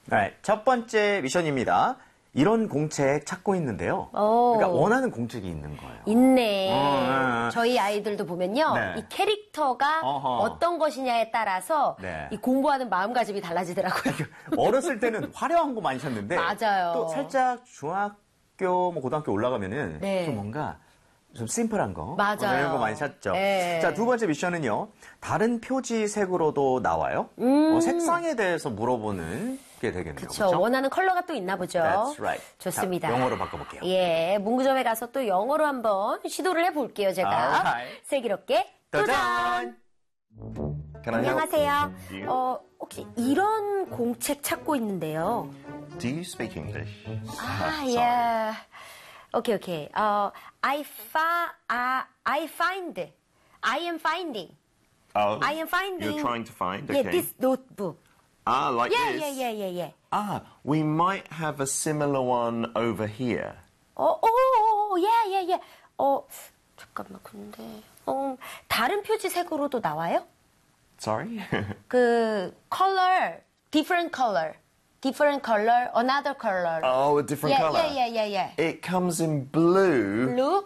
네, 첫 번째 미션입니다. 이런 공책 찾고 있는데요. 그러니까 원하는 공책이 있는 거예요. 있네. 저희 아이들도 보면요. 네. 이 캐릭터가 어떤 것이냐에 따라서 네. 이 공부하는 마음가짐이 달라지더라고요. 어렸을 때는 화려한 거 많이 찾는데 맞아요. 또 살짝 중학교, 고등학교 올라가면은 네. 좀 뭔가 좀 심플한 거. 맞아요. 이런 거 많이 찾죠. 네. 자, 두 번째 미션은요. 다른 표지색으로도 나와요. 색상에 대해서 물어보는 게 되겠네요. 그렇죠. 원하는 컬러가 또 있나 보죠. That's right. 좋습니다. 자, 영어로 바꿔볼게요. 예, 문구점에 가서 또 영어로 한번 시도를 해볼게요, 제가. Alright. 슬기롭게 도전! 안녕하세요. 혹시 이런 공책 찾고 있는데요. Do you speak English? 예. 오케이. I am finding. Oh, I am finding. you're trying to find? Yeah, Okay. this notebook. Like this? Yeah. We might have a similar one over here. Yeah. 잠깐만, 근데, 다른 표지색으로도 나와요? Sorry? different color, another color. Oh, a different colour. Yeah. It comes in blue. Blue?